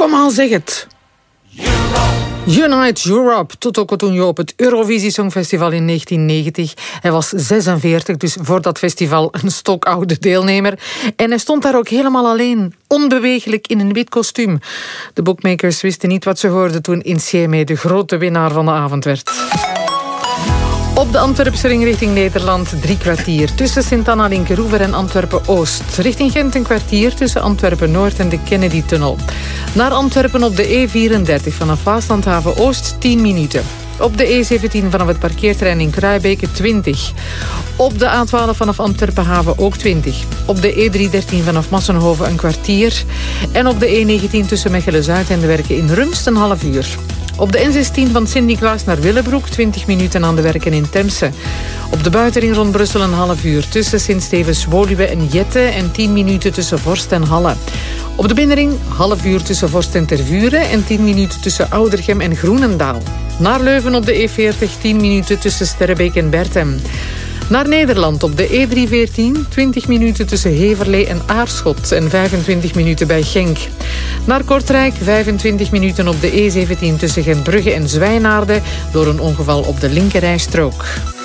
Kom aan, zeg het. Unite Europe, Toto Cotugno op het Eurovisie Songfestival in 1990. Hij was 46, dus voor dat festival een stokoude deelnemer. En hij stond daar ook helemaal alleen, onbeweeglijk in een wit kostuum. De bookmakers wisten niet wat ze hoorden toen Insieme de grote winnaar van de avond werd. Op de Antwerpse ring richting Nederland 3 kwartier tussen Sint-Anna-Linkeroever en Antwerpen-Oost. Richting Gent een kwartier tussen Antwerpen-Noord en de Kennedy-tunnel. Naar Antwerpen op de E34 vanaf Waaslandhaven-Oost 10 minuten. Op de E17 vanaf het parkeerterrein in Kruibeke 20. Op de A12 vanaf Antwerpen-Haven ook 20. Op de E313 vanaf Massenhoven een kwartier. En op de E19 tussen Mechelen-Zuid en de Werken in Rumst een half uur. Op de N16 van Sint-Niklaas naar Willebroek 20 minuten aan de Werken in Temse. Op de buitenring rond Brussel een half uur tussen Sint-Stevens-Woluwe en Jette en 10 minuten tussen Vorst en Halle. Op de binnenring half uur tussen Vorst en Tervuren en 10 minuten tussen Oudergem en Groenendaal. Naar Leuven op de E40 10 minuten tussen Sterrebeek en Berthem. Naar Nederland op de E314 20 minuten tussen Heverlee en Aarschot en 25 minuten bij Genk. Naar Kortrijk 25 minuten op de E17 tussen Gentbrugge en Zwijnaarden door een ongeval op de linkerrijstrook.